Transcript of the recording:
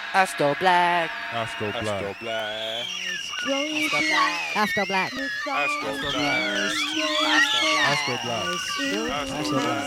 Astro Black. Astro Astro Black. Black. Astro Black. Astro Black. Astro Black. Astro Black. Astro Black. Astro Astro Black. Black.